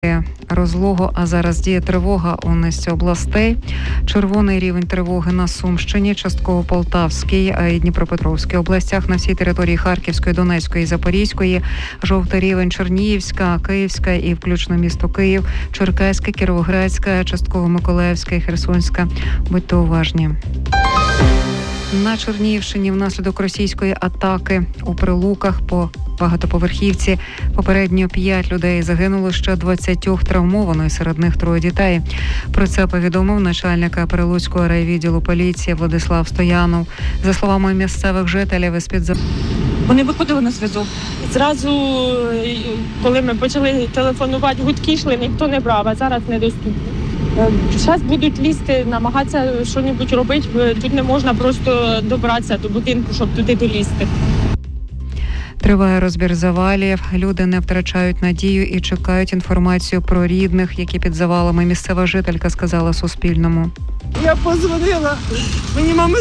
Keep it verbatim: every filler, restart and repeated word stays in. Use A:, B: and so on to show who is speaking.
A: Розлого, а зараз діє тривога у низці областей. Червоний рівень тривоги на Сумщині, частково Полтавській і Дніпропетровській областях, на всій території Харківської, Донецької і Запорізької. Жовтий рівень Чернігівська, Київська і включно місто Київ, Черкаська, Кіровоградська, частково Миколаївська і Херсонська. Будьте уважні. На Чернігівщині внаслідок російської атаки у Прилуках по багатоповерхівці попередньо п'ять людей загинуло, ще двадцять травмовано, і серед них троє дітей. Про це повідомив начальник Прилуцького райвідділу поліції Владислав Стоянов. За словами місцевих жителів, із-під за...
B: Вони виходили на зв'язок. Зразу, коли ми почали телефонувати, гудки йшли, ніхто не брав, а зараз недоступно. Зараз будуть лізти, намагатися щось робити. Тут не можна просто добратися до будинку, щоб туди долізти.
A: Триває розбір завалів. Люди не втрачають надію і чекають інформацію про рідних, які під завалами. Місцева жителька сказала Суспільному.
C: Я позвонила, мені мама